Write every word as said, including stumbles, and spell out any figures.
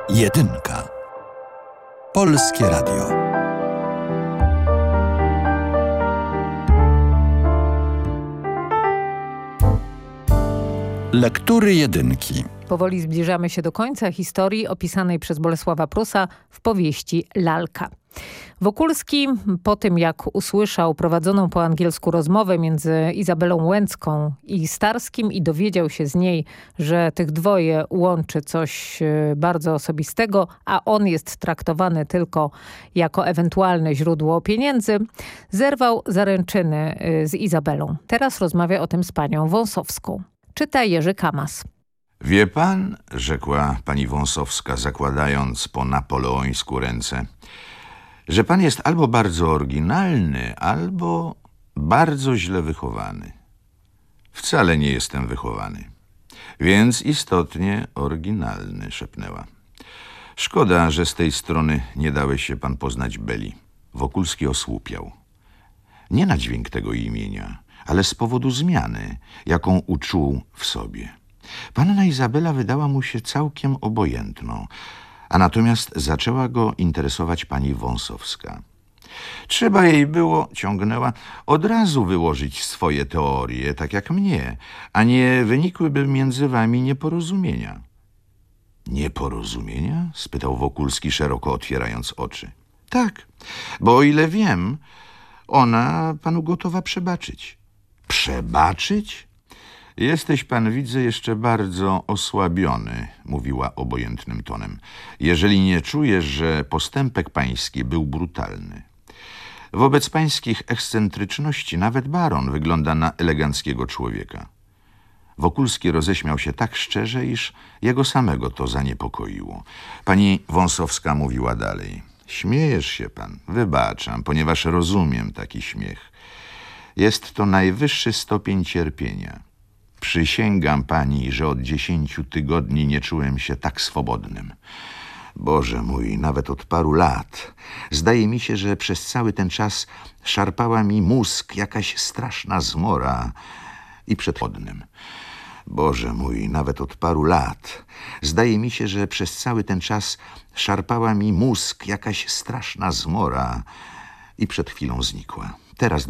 Jedynka. Polskie Radio. Lektury jedynki. Powoli zbliżamy się do końca historii opisanej przez Bolesława Prusa w powieści Lalka. Wokulski po tym, jak usłyszał prowadzoną po angielsku rozmowę między Izabelą Łęcką i Starskim i dowiedział się z niej, że tych dwoje łączy coś bardzo osobistego, a on jest traktowany tylko jako ewentualne źródło pieniędzy, zerwał zaręczyny z Izabelą. Teraz rozmawia o tym z panią Wąsowską. Czyta Jerzy Kamas. Wie pan, rzekła pani Wąsowska, zakładając po napoleońsku ręce, że pan jest albo bardzo oryginalny, albo bardzo źle wychowany. Wcale nie jestem wychowany, więc istotnie oryginalny, szepnęła. Szkoda, że z tej strony nie dałeś się pan poznać Beli. Wokulski osłupiał. Nie na dźwięk tego imienia, ale z powodu zmiany, jaką uczuł w sobie. Panna Izabela wydała mu się całkiem obojętną, a natomiast zaczęła go interesować pani Wąsowska. Trzeba jej było, ciągnęła, od razu wyłożyć swoje teorie, tak jak mnie, a nie wynikłyby między wami nieporozumienia. Nieporozumienia? Spytał Wokulski, szeroko otwierając oczy. Tak, bo o ile wiem, ona panu gotowa przebaczyć. Przebaczyć? Jesteś pan, widzę, jeszcze bardzo osłabiony, mówiła obojętnym tonem, jeżeli nie czujesz, że postępek pański był brutalny. Wobec pańskich ekscentryczności nawet baron wygląda na eleganckiego człowieka. Wokulski roześmiał się tak szczerze, iż jego samego to zaniepokoiło. Pani Wąsowska mówiła dalej. Śmiejesz się pan, wybaczam, ponieważ rozumiem taki śmiech. Jest to najwyższy stopień cierpienia. Przysięgam pani, że od dziesięciu tygodni nie czułem się tak swobodnym. Boże mój, nawet od paru lat. Zdaje mi się, że przez cały ten czas szarpała mi mózg jakaś straszna zmora i przed wodnym. Boże mój, nawet od paru lat. Zdaje mi się, że przez cały ten czas szarpała mi mózg jakaś straszna zmora i przed chwilą znikła. Teraz